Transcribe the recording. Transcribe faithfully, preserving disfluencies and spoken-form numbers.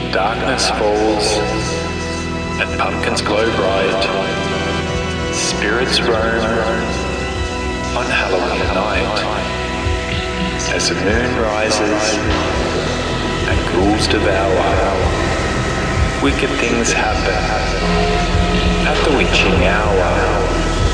Darkness falls, and pumpkins glow bright. Spirits roam on Halloween night. As the moon rises and ghouls devour, wicked things happen at the witching hour.